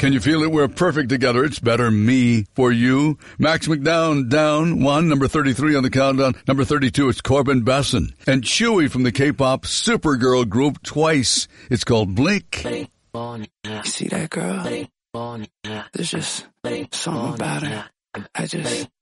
Can you feel it? We're perfect together. It's better me for you. Max McDowell, down 1, number 33 on the countdown. Number 32, it's Corbin Besson. And Chewy from the K-pop Supergirl group, Twice. It's called Blink. You see that girl? There's just something about her. I just